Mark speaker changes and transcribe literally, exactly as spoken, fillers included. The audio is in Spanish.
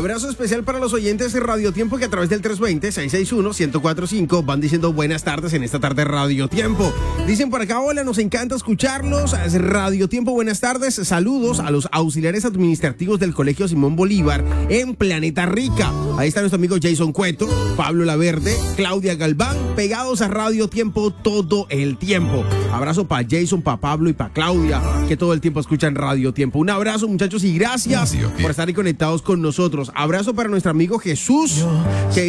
Speaker 1: Abrazo especial para los oyentes de Radio Tiempo que a través del tres dos cero, seis seis uno, uno cero cuatro cinco van diciendo buenas tardes en esta tarde Radio Tiempo. Dicen por acá, hola, nos encanta escucharlos. Radio Tiempo, buenas tardes. Saludos a los auxiliares administrativos del Colegio Simón Bolívar en Planeta Rica. Ahí está nuestro amigo Jason Cueto, Pablo Laverde, Claudia Galván, pegados a Radio Tiempo todo el tiempo. Abrazo para Jason, para Pablo y para Claudia, que todo el tiempo escuchan Radio Tiempo. Un abrazo, muchachos, y gracias por estar ahí conectados con nosotros. Abrazo para nuestro amigo Jesús, que